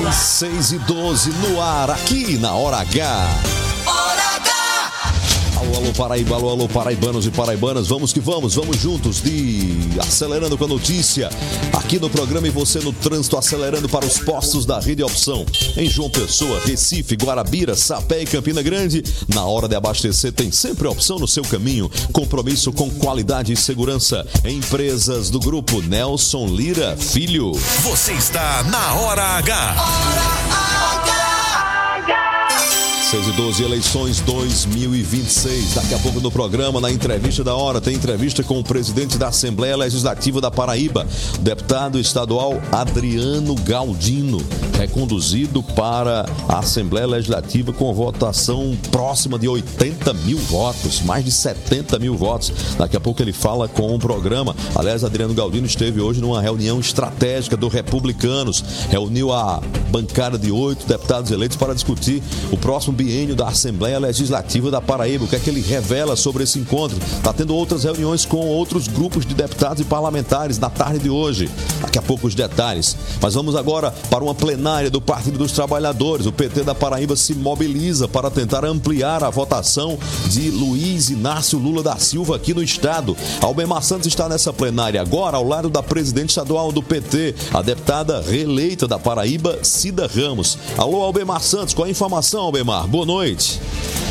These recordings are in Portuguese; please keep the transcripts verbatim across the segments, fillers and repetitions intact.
seis e doze no ar, aqui na Hora H. Hora H! Alô, alô, Paraíba, alô, alô, paraibanos e paraibanas, vamos que vamos, vamos juntos de Acelerando com a Notícia, aqui no programa e você no trânsito, acelerando para os postos da Rede Opção, em João Pessoa, Recife, Guarabira, Sapé e Campina Grande. Na hora de abastecer tem sempre opção no seu caminho, compromisso com qualidade e segurança. Empresas do grupo Nelson Lira Filho. Você está na Hora H. Hora H! seis e doze, eleições dois mil e vinte e seis. Daqui a pouco no programa, na entrevista da hora, tem entrevista com o presidente da Assembleia Legislativa da Paraíba, o deputado estadual Adriano Galdino, reconduzido para a Assembleia Legislativa com votação próxima de oitenta mil votos, mais de setenta mil votos. Daqui a pouco ele fala com o programa. Aliás, Adriano Galdino esteve hoje numa reunião estratégica do Republicanos, reuniu a bancada de oito deputados eleitos para discutir o próximo biênio da Assembleia Legislativa da Paraíba. O que é que ele revela sobre esse encontro? Está tendo outras reuniões com outros grupos de deputados e parlamentares na tarde de hoje. Daqui a pouco os detalhes. Mas vamos agora para uma plenária do Partido dos Trabalhadores. O P T da Paraíba se mobiliza para tentar ampliar a votação de Luiz Inácio Lula da Silva aqui no estado. Albemar Santos está nessa plenária agora ao lado da presidente estadual do P T, a deputada reeleita da Paraíba, Cida Ramos. Alô, Albemar Santos, qual a informação, Albemar? Boa noite.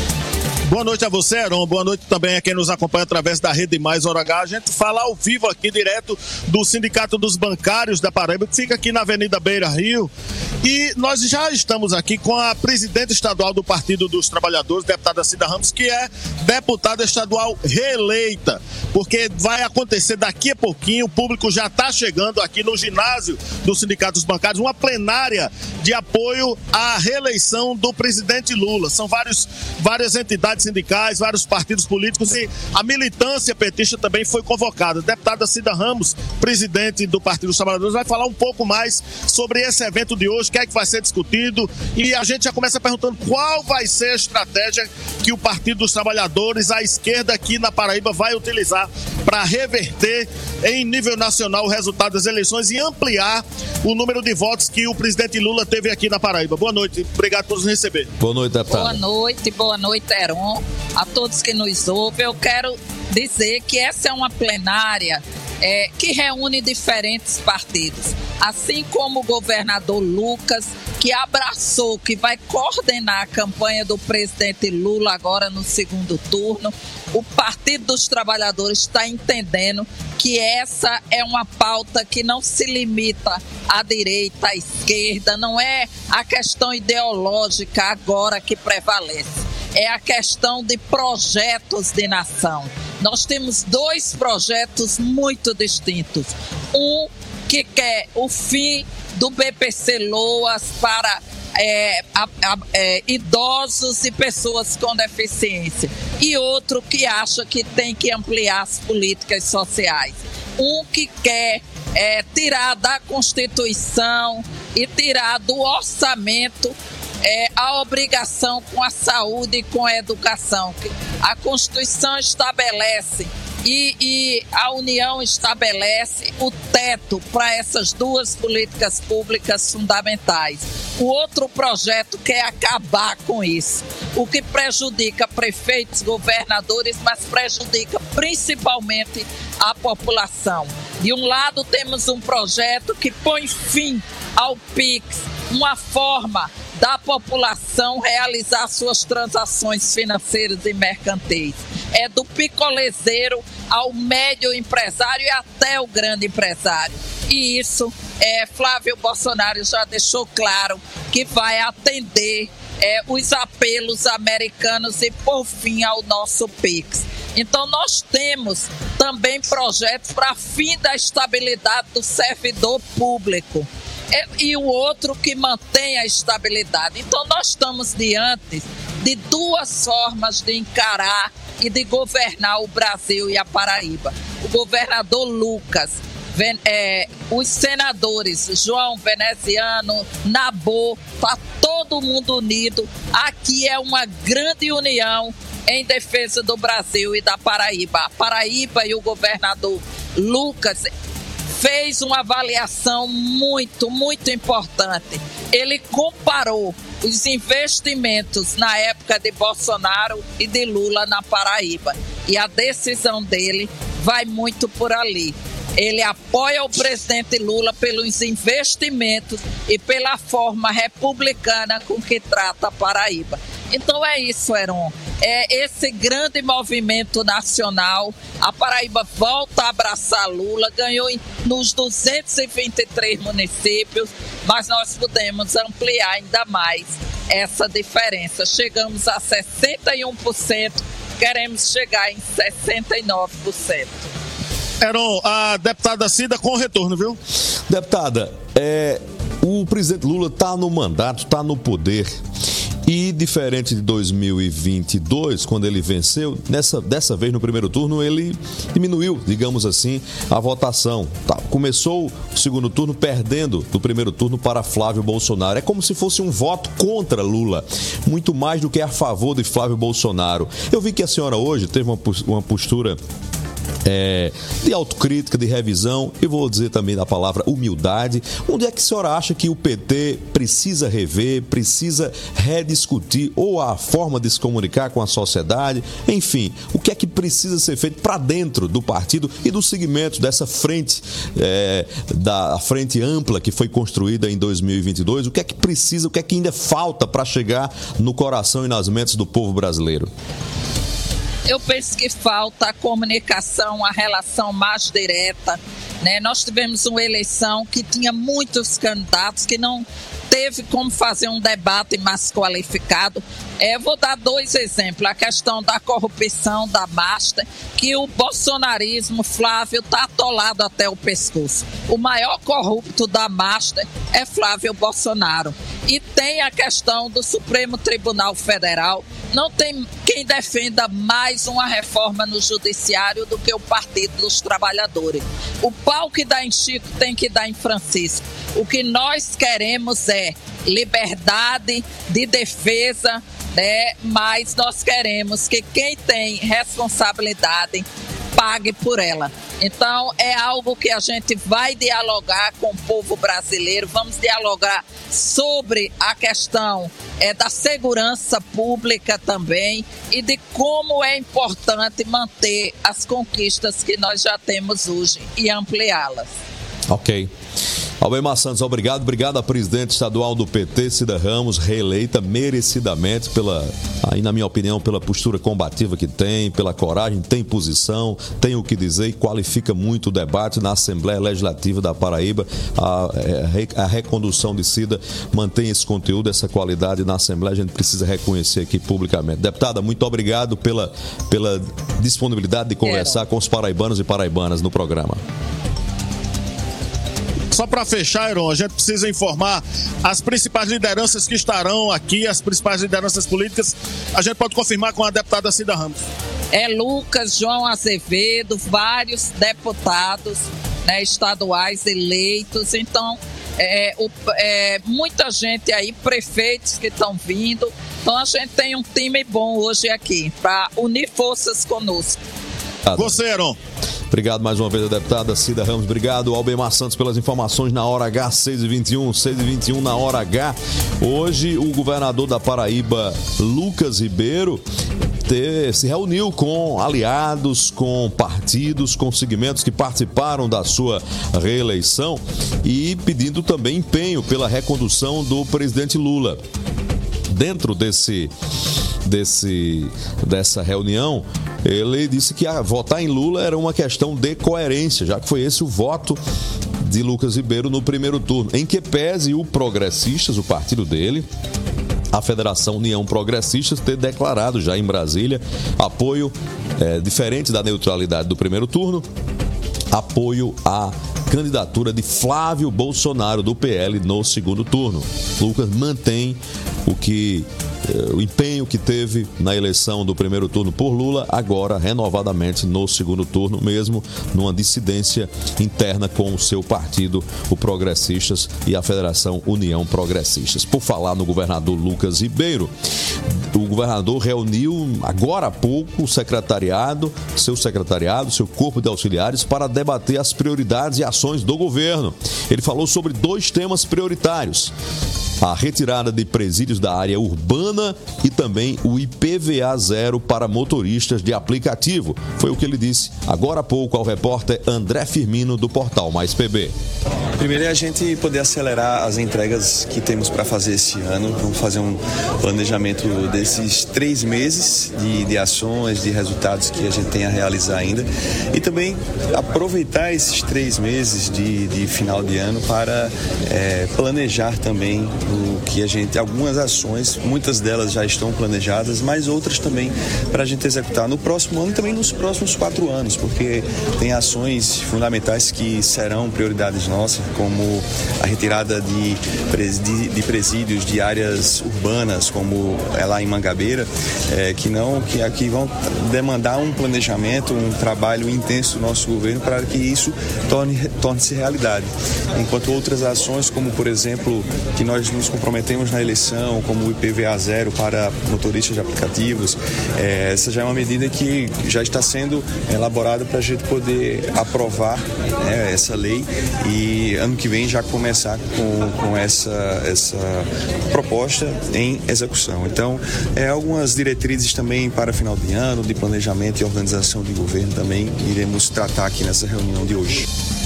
Boa noite a você, Heron. Boa noite também a quem nos acompanha através da Rede Mais Hora H. A gente fala ao vivo aqui, direto do Sindicato dos Bancários da Paraíba, que fica aqui na Avenida Beira Rio. E nós já estamos aqui com a presidente estadual do Partido dos Trabalhadores, deputada Cida Ramos, que é deputada estadual reeleita, porque vai acontecer daqui a pouquinho, o público já está chegando aqui no ginásio do Sindicato dos Bancários, uma plenária de apoio à reeleição do presidente Lula. São vários, várias entidades sindicais, vários partidos políticos e a militância petista também foi convocada. A deputada Cida Ramos, presidente do Partido dos Trabalhadores, vai falar um pouco mais sobre esse evento de hoje, o que é que vai ser discutido, e a gente já começa perguntando qual vai ser a estratégia que o Partido dos Trabalhadores, a esquerda aqui na Paraíba, vai utilizar para reverter em nível nacional o resultado das eleições e ampliar o número de votos que o presidente Lula teve aqui na Paraíba. Boa noite, obrigado por nos receber. Boa noite, deputada. Boa noite, boa noite, Heron. A todos que nos ouvem, eu quero dizer que essa é uma plenária é, que reúne diferentes partidos. Assim como o governador Lucas, que abraçou, que vai coordenar a campanha do presidente Lula agora no segundo turno, o Partido dos Trabalhadores está entendendo que essa é uma pauta que não se limita à direita, à esquerda, não é a questão ideológica agora que prevalece, é a questão de projetos de nação. Nós temos dois projetos muito distintos. Um que quer o fim do B P C Loas para é, a, a, é, idosos e pessoas com deficiência. E outro que acha que tem que ampliar as políticas sociais. Um que quer é, tirar da Constituição e tirar do orçamento É, a obrigação com a saúde e com a educação. A Constituição estabelece e, e a União estabelece o teto para essas duas políticas públicas fundamentais. O outro projeto quer acabar com isso, o que prejudica prefeitos, governadores, mas prejudica principalmente a população. De um lado temos um projeto que põe fim ao Pix, uma forma da população realizar suas transações financeiras e mercantis. É do picolezeiro ao médio empresário e até o grande empresário. E isso, é, Flávio Bolsonaro já deixou claro que vai atender é, os apelos americanos e por fim ao nosso Pix. Então nós temos também projetos para fim da estabilidade do servidor público. E o outro que mantém a estabilidade. Então nós estamos diante de duas formas de encarar e de governar o Brasil e a Paraíba. O governador Lucas, é, os senadores João Veneziano, Nabô, está todo mundo unido. Aqui é uma grande união em defesa do Brasil e da Paraíba. A Paraíba e o governador Lucas fez uma avaliação muito, muito importante. Ele comparou os investimentos na época de Bolsonaro e de Lula na Paraíba. E a decisão dele vai muito por ali. Ele apoia o presidente Lula pelos investimentos e pela forma republicana com que trata a Paraíba. Então é isso, Heron. É esse grande movimento nacional. A Paraíba volta a abraçar Lula, ganhou nos duzentos e vinte e três municípios, mas nós podemos ampliar ainda mais essa diferença. Chegamos a sessenta e um por cento, queremos chegar em sessenta e nove por cento. Heron, a deputada Cida com retorno, viu? Deputada, é, o presidente Lula está no mandato, está no poder. E diferente de dois mil e vinte e dois, quando ele venceu, nessa, dessa vez no primeiro turno ele diminuiu, digamos assim, a votação. Tá, começou o segundo turno perdendo do primeiro turno para Flávio Bolsonaro. É como se fosse um voto contra Lula, muito mais do que a favor de Flávio Bolsonaro. Eu vi que a senhora hoje teve uma, uma postura... É, de autocrítica, de revisão, e vou dizer também da palavra humildade. Onde é que a senhora acha que o P T precisa rever, precisa rediscutir ou a forma de se comunicar com a sociedade? Enfim, o que é que precisa ser feito para dentro do partido e do segmento dessa frente, é, da frente ampla que foi construída em dois mil e vinte e dois? O que é que precisa, o que é que ainda falta para chegar no coração e nas mentes do povo brasileiro? Eu penso que falta a comunicação, a relação mais direta, né? Nós tivemos uma eleição que tinha muitos candidatos, que não teve como fazer um debate mais qualificado. É, vou dar dois exemplos. A questão da corrupção da Master, que o bolsonarismo, Flávio, está atolado até o pescoço. O maior corrupto da Master é Flávio Bolsonaro. E tem a questão do Supremo Tribunal Federal. Não tem quem defenda mais uma reforma no judiciário do que o Partido dos Trabalhadores. O pau que dá em Chico tem que dar em Francisco. O que nós queremos é liberdade de defesa, né? Mas nós queremos que quem tem responsabilidade pague por ela. Então, é algo que a gente vai dialogar com o povo brasileiro, vamos dialogar sobre a questão é, da segurança pública também e de como é importante manter as conquistas que nós já temos hoje e ampliá-las. Ok. Albemar Santos, obrigado. Obrigado à presidente estadual do P T, Cida Ramos, reeleita merecidamente pela, aí na minha opinião, pela postura combativa que tem, pela coragem, tem posição, tem o que dizer e qualifica muito o debate na Assembleia Legislativa da Paraíba. A, a recondução de Cida mantém esse conteúdo, essa qualidade na Assembleia, a gente precisa reconhecer aqui publicamente. Deputada, muito obrigado pela, pela disponibilidade de conversar com os paraibanos e paraibanas no programa. Só para fechar, Heron, a gente precisa informar as principais lideranças que estarão aqui, as principais lideranças políticas. A gente pode confirmar com a deputada Cida Ramos. É Lucas, João Azevedo, vários deputados, né, estaduais eleitos. Então, é, o, é, muita gente aí, prefeitos que estão vindo. Então, a gente tem um time bom hoje aqui para unir forças conosco. Você, Heron. Obrigado mais uma vez a deputada Cida Ramos. Obrigado, Albemar Santos, pelas informações na hora H, seis e vinte e um, seis e vinte e um na hora H. Hoje, o governador da Paraíba, Lucas Ribeiro, te, se reuniu com aliados, com partidos, com segmentos que participaram da sua reeleição e pedindo também empenho pela recondução do presidente Lula. Dentro desse, desse, dessa reunião, ele disse que a, votar em Lula era uma questão de coerência, já que foi esse o voto de Lucas Ribeiro no primeiro turno, em que pese o Progressistas, o partido dele, a Federação União Progressistas, ter declarado já em Brasília apoio, é, diferente da neutralidade do primeiro turno, apoio à candidatura de Flávio Bolsonaro do P L no segundo turno. Lucas mantém o que o empenho que teve na eleição do primeiro turno por Lula, agora renovadamente no segundo turno, mesmo numa dissidência interna com o seu partido, o Progressistas e a Federação União Progressistas. Por falar no governador Lucas Ribeiro, o governador reuniu agora há pouco o secretariado, seu secretariado, seu corpo de auxiliares para debater as prioridades e ações do governo. Ele falou sobre dois temas prioritários: a retirada de presídios da área urbana e também o I P V A zero para motoristas de aplicativo. Foi o que ele disse agora há pouco ao repórter André Firmino do portal Mais P B. Primeiro é a gente poder acelerar as entregas que temos para fazer esse ano. Vamos fazer um planejamento desses três meses de, de ações, de resultados que a gente tem a realizar ainda. E também aproveitar esses três meses de, de final de ano para é, planejar também o que a gente, algumas ações, muitas delas já estão planejadas, mas outras também para a gente executar no próximo ano e também nos próximos quatro anos, porque tem ações fundamentais que serão prioridades nossas, como a retirada de, de, de presídios de áreas urbanas, como é lá em Mangabeira, é, que não, que aqui vão demandar um planejamento, um trabalho intenso do nosso governo para que isso torne, torne-se realidade. Enquanto outras ações, como por exemplo, que nós nos comprometemos na eleição, como o I P V A zero para motoristas de aplicativos, é, essa já é uma medida que já está sendo elaborada para a gente poder aprovar, né, essa lei e ano que vem já começar com, com essa, essa proposta em execução. Então, é, algumas diretrizes também para final de ano, de planejamento e organização de governo também iremos tratar aqui nessa reunião de hoje.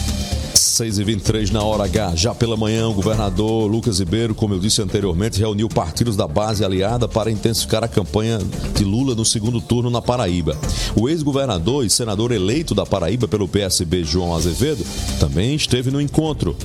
seis e vinte e três na hora H. Já pela manhã, o governador Lucas Ribeiro, como eu disse anteriormente, reuniu partidos da base aliada para intensificar a campanha de Lula no segundo turno na Paraíba. O ex-governador e senador eleito da Paraíba pelo P S B, João Azevedo, também esteve no encontro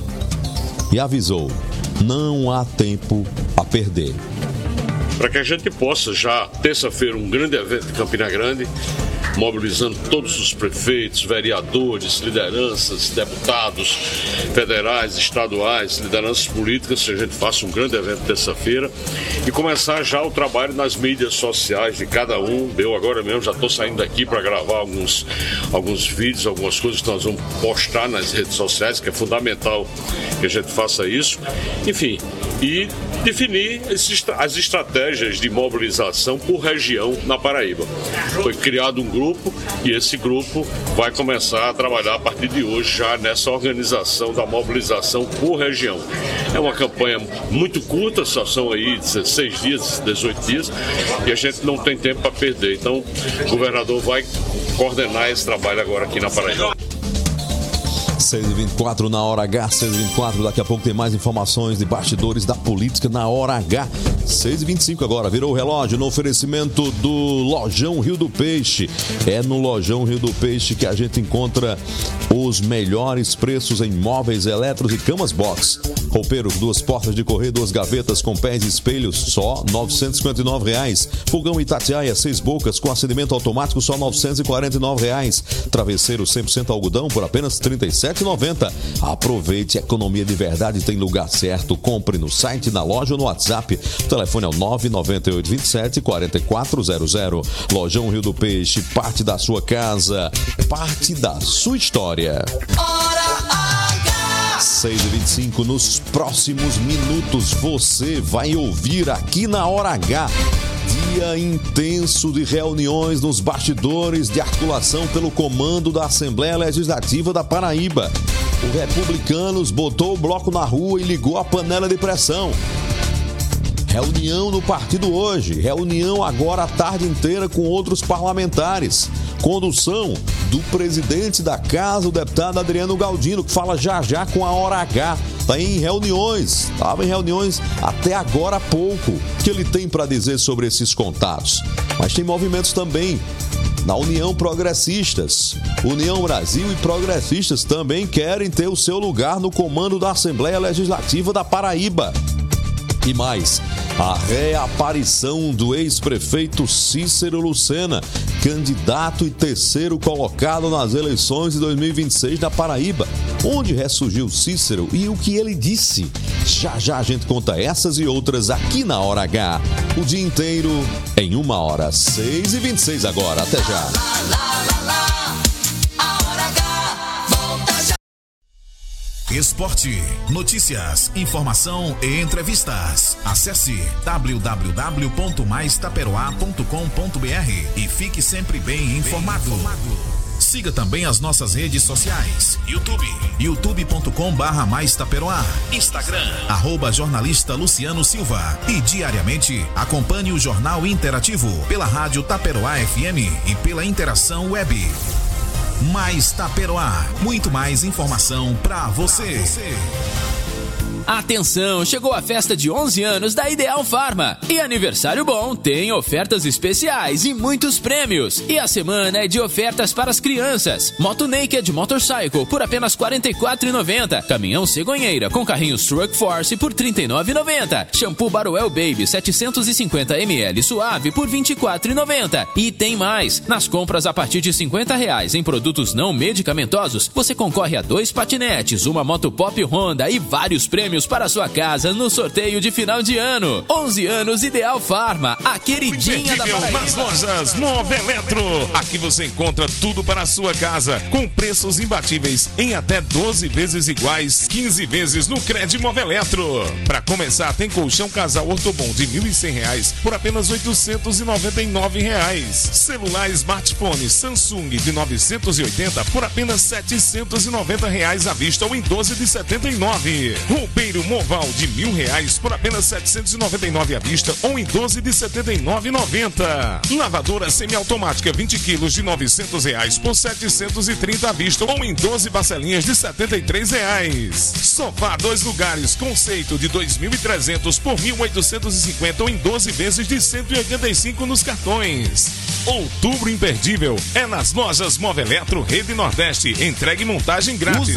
e avisou: não há tempo a perder. Para que a gente possa já, terça-feira, um grande evento em Campina Grande, mobilizando todos os prefeitos, vereadores, lideranças, deputados federais, estaduais, lideranças políticas, que a gente faça um grande evento terça-feira e começar já o trabalho nas mídias sociais de cada um. Eu agora mesmo já estou saindo daqui para gravar alguns, alguns vídeos, algumas coisas que nós vamos postar nas redes sociais, que é fundamental que a gente faça isso. Enfim, e definir esses, as estratégias de mobilização por região na Paraíba. Foi criado um grupo e esse grupo vai começar a trabalhar a partir de hoje já nessa organização da mobilização por região. É uma campanha muito curta, só são aí dezesseis dias, dezoito dias, e a gente não tem tempo para perder. Então, o governador vai coordenar esse trabalho agora aqui na Paraíba. seis e vinte e quatro na hora H, seis e vinte e quatro, daqui a pouco tem mais informações de bastidores da política na hora H. seis e vinte e cinco agora, virou o relógio no oferecimento do Lojão Rio do Peixe. É no Lojão Rio do Peixe que a gente encontra os melhores preços em móveis eletros e camas box. Roupeiro, duas portas de correr, duas gavetas com pés e espelhos, só novecentos e cinquenta e nove reais. Fogão Itatiaia, seis bocas com acendimento automático, só novecentos e quarenta e nove reais. Travesseiro cem por cento algodão por apenas trinta e sete reais e noventa centavos. Aproveite, economia de verdade tem lugar certo. Compre no site, na loja ou no WhatsApp. O telefone é o nove nove oito dois sete quatro quatro zero zero. Lojão Rio do Peixe, parte da sua casa, parte da sua história. seis e vinte e cinco, nos próximos minutos você vai ouvir aqui na Hora H. Dia intenso de reuniões nos bastidores de articulação pelo comando da Assembleia Legislativa da Paraíba. O Republicanos botou o bloco na rua e ligou a panela de pressão. Reunião no partido hoje, reunião agora a tarde inteira com outros parlamentares. Condução do presidente da casa, o deputado Adriano Galdino, que fala já já com a Hora H. Está em reuniões, estava em reuniões até agora há pouco. O que ele tem para dizer sobre esses contatos? Mas tem movimentos também na União Progressistas. União Brasil e Progressistas também querem ter o seu lugar no comando da Assembleia Legislativa da Paraíba. E mais, a reaparição do ex-prefeito Cícero Lucena, candidato e terceiro colocado nas eleições de dois mil e vinte e seis da Paraíba. Onde ressurgiu Cícero e o que ele disse? Já já a gente conta essas e outras aqui na Hora H. O dia inteiro em uma hora. seis e vinte e seis agora. Até já. esporte, notícias, informação e entrevistas. Acesse w w w ponto mais taperoá ponto com ponto b r e fique sempre bem informado. Siga também as nossas redes sociais. YouTube, youtube ponto com barra mais taperoá. Instagram, arroba jornalista Luciano Silva. E diariamente acompanhe o Jornal Interativo pela Rádio Taperoá F M e pela Interação Web. Mais Taperoá, muito mais informação pra você. Atenção, chegou a festa de onze anos da Ideal Farma. E aniversário bom tem ofertas especiais e muitos prêmios. E a semana é de ofertas para as crianças. Moto Naked Motorcycle por apenas quarenta e quatro reais e noventa centavos. Caminhão Cegonheira com carrinho Truck Force por trinta e nove reais e noventa centavos. Shampoo Baruel Baby setecentos e cinquenta mililitros suave por vinte e quatro reais e noventa centavos. E tem mais. Nas compras a partir de cinquenta reais em produtos não medicamentosos, você concorre a dois patinetes, uma moto Pop Honda e vários prêmios para sua casa no sorteio de final de ano. onze anos Ideal Farma, a queridinha da Paraíba. Nas lojas Nova Eletro. Aqui você encontra tudo para a sua casa, com preços imbatíveis em até doze vezes iguais, quinze vezes no Crédito Nova Eletro. Para começar, tem colchão casal Ortobon de mil e cem reais por apenas oitocentos e noventa e nove reais. Celular smartphone Samsung de novecentos e oitenta por apenas setecentos e noventa reais à vista ou em doze de setenta e nove. Roupeiro Moval de mil reais por apenas setecentos e noventa e nove à vista ou em doze de setenta e nove reais e noventa centavos. Lavadora semiautomática vinte quilos de novecentos reais por setecentos e trinta à vista ou em doze parcelinhas de setenta e três reais. Sofá dois lugares conceito de dois mil e trezentos por mil oitocentos e cinquenta ou em doze vezes de cento e oitenta e cinco nos cartões. Outubro imperdível é nas lojas Nova Eletro Rede Nordeste. Entregue e montagem grátis.